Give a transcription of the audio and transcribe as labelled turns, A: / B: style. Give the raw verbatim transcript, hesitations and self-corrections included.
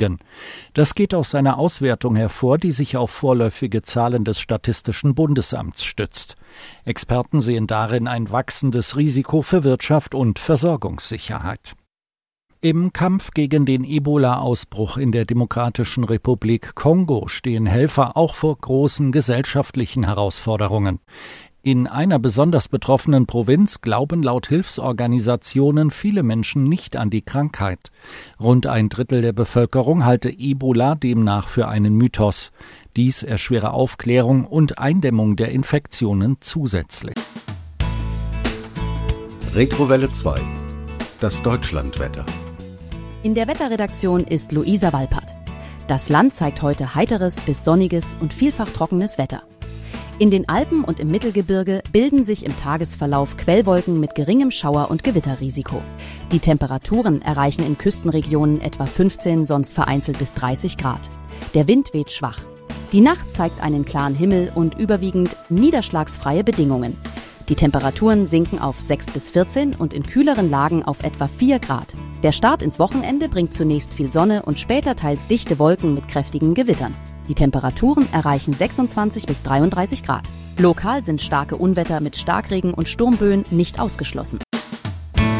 A: beschleunigen. Das geht aus einer Auswertung hervor, die sich auf vorläufige Zahlen des Statistischen Bundesamts stützt. Experten sehen darin ein wachsendes Risiko für Wirtschaft und Versorgungssicherheit. Im Kampf gegen den Ebola-Ausbruch in der Demokratischen Republik Kongo stehen Helfer auch vor großen gesellschaftlichen Herausforderungen. In einer besonders betroffenen Provinz glauben laut Hilfsorganisationen viele Menschen nicht an die Krankheit. Rund ein Drittel der Bevölkerung halte Ebola demnach für einen Mythos. Dies erschwere Aufklärung und Eindämmung der Infektionen zusätzlich.
B: Retrowelle zwei. Das Deutschlandwetter.
C: In der Wetterredaktion ist Luisa Walpert. Das Land zeigt heute heiteres bis sonniges und vielfach trockenes Wetter. In den Alpen und im Mittelgebirge bilden sich im Tagesverlauf Quellwolken mit geringem Schauer- und Gewitterrisiko. Die Temperaturen erreichen in Küstenregionen etwa fünfzehn, sonst vereinzelt bis dreißig Grad. Der Wind weht schwach. Die Nacht zeigt einen klaren Himmel und überwiegend niederschlagsfreie Bedingungen. Die Temperaturen sinken auf sechs bis vierzehn und in kühleren Lagen auf etwa vier Grad. Der Start ins Wochenende bringt zunächst viel Sonne und später teils dichte Wolken mit kräftigen Gewittern. Die Temperaturen erreichen sechsundzwanzig bis dreiunddreißig Grad. Lokal sind starke Unwetter mit Starkregen und Sturmböen nicht ausgeschlossen.